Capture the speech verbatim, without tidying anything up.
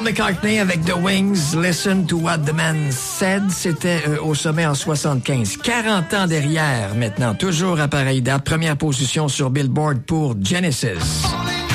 Paul McCartney avec The Wings, Listen to What the Man Said, c'était euh, au sommet en soixante-quinze. quarante ans derrière maintenant, toujours à pareille date, première position sur Billboard pour Genesis.